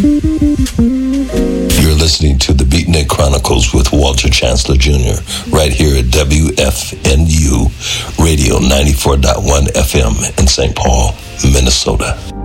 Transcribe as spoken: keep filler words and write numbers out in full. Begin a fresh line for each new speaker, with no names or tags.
You're listening to the Beatnik Chronicles with Walter Chancellor Junior right here at W F N U Radio ninety-four point one F M in Saint Paul, Minnesota.